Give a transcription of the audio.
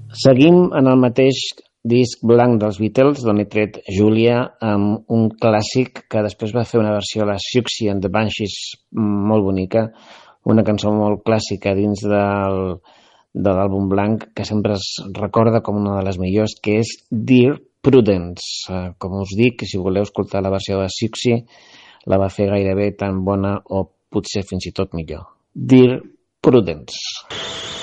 Seguim en el mateix disc blanc dels Beatles, d'on he tret Julia, amb un clàssic que després va fer una versió a la Siouxsie and the Banshees molt bonica, una cançó molt clàssica dins de l'àlbum blanc que sempre es recorda com una de les millors, que és Dear Prudence. Com us dic, si voleu escoltar la versió de la Siouxsie, la va fer gairebé tan bona o potser fins i tot millor. Dear Prudence.